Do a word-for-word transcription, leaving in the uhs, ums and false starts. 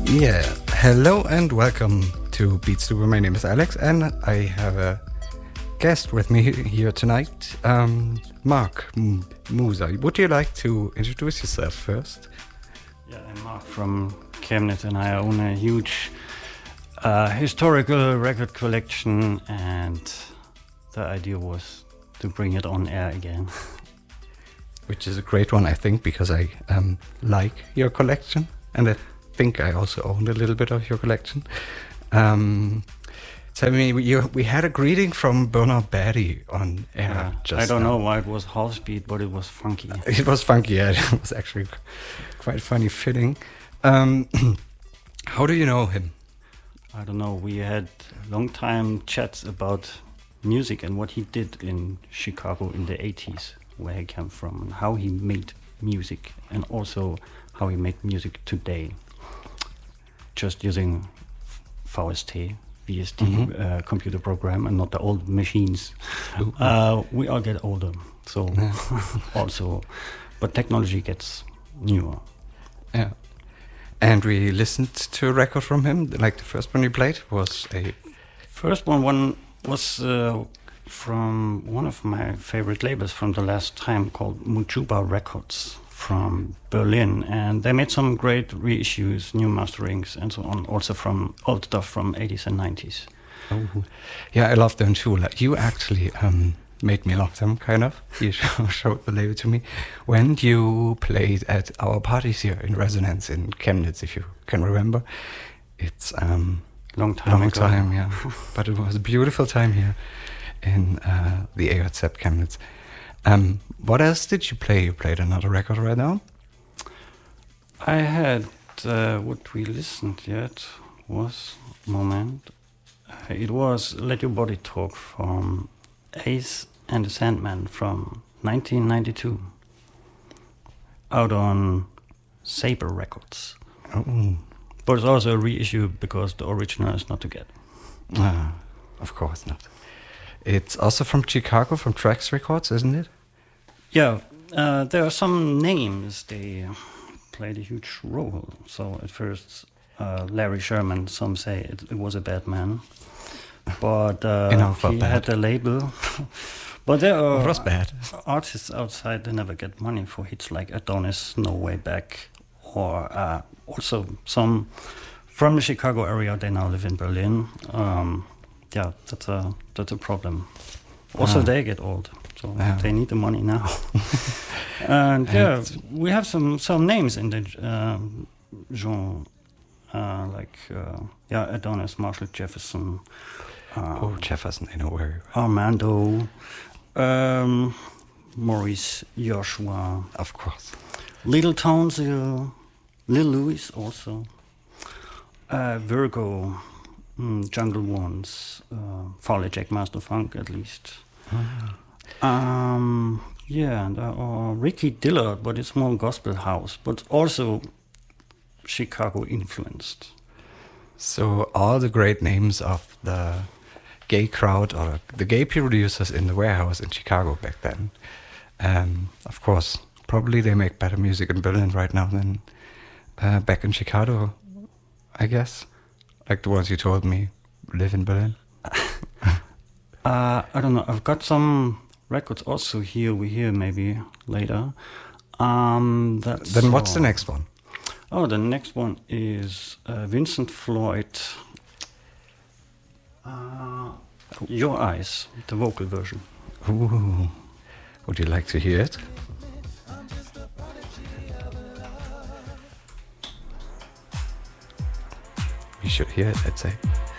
Yeah, hello and welcome to Beatstuber. My name is Alex and I have a guest with me here tonight, um, Mark M- Musa. Would you like to introduce yourself first? Yeah, I'm Mark from Chemnitz and I own a huge uh, historical record collection, and the idea was to bring it on air again. Which is a great one, I think, because I um, like your collection, and I think I also owned a little bit of your collection. Um, tell me, you, we had a greeting from Bernard Batty on air. Yeah, just I don't now. know why it was half beat, but it was funky. It was funky, yeah. It was actually quite funny fitting. Um, how do you know him? I don't know. We had long time chats about music and what he did in Chicago in the eighties, where he came from and how he made music, and also how he made music today, just using V S T, V S T Mm-hmm. uh, computer program, and not the old machines. Ooh. Uh, we all get older, so Yeah. also, but technology gets newer. Yeah. And we listened to a record from him. Like the first one you played was a... First one, one was uh, from one of my favorite labels from the last time, called Mujuba Records from Berlin, and they made some great reissues, new masterings, and so on. Also from old stuff from eighties and nineties. Oh. Yeah, I love them too. Like you actually um, made me love them, kind of. You showed the label to me when you played at our parties here in Resonance in Chemnitz, if you can remember. It's um, Long time long ago. time, yeah. But it was a beautiful time here in uh, the A J Z Chemnitz. Um, what else did you play? You played another record right now? I had uh, what we listened yet was moment. Uh, it was "Let Your Body Talk" from Ace and the Sandman from nineteen ninety-two, out on Saber Records. Oh, But it's also a reissue because the original is not to get. ah, of course not. It's also from Chicago, from Trax Records, isn't it? Yeah, uh, there are some names. They played a huge role. So at first, uh, Larry Sherman, some say it, it was a bad man. But uh, Enough of he bad. had a label. But there are It was bad. artists outside, they never get money for hits like Adonis, No Way Back, or uh, also some from the Chicago area. They now live in Berlin. Um, yeah, that's a that's a problem. Also, Ah. they get old, so Yeah. they need the money now. And yeah, we have some some names in the um, genre, uh, like uh, yeah, Adonis, Marshall Jefferson, uh, Oh, Jefferson, I know where. Armando, um, Maurice Joshua, Of course. Little Townsville, Lil Louis also, uh, Virgo, mm, Jungle Ones, uh, Farley Jack Master Funk at least. Um, yeah, and there are Ricky Dillard, but it's more gospel house, but also Chicago influenced. So all the great names of the gay crowd or the gay producers in the warehouse in Chicago back then. Um, of course, probably they make better music in Berlin right now than uh, back in Chicago, I guess. Like the ones you told me live in Berlin. Uh, I don't know. I've got some records also here. We hear maybe later. Um, that's Then what's the all. next one? Oh, the next one is uh, Vincent Floyd. Uh, Your Eyes, the vocal version. Ooh, would you like to hear it? We should hear it, I'd say.